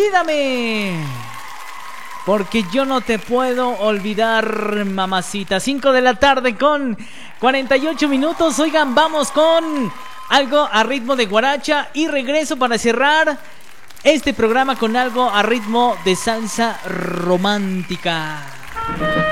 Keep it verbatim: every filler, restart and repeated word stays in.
olvídame, porque yo no te puedo olvidar, mamacita. Cinco de la tarde con cuarenta y ocho minutos. Oigan, vamos con algo a ritmo de guaracha y regreso para cerrar este programa con algo a ritmo de salsa romántica.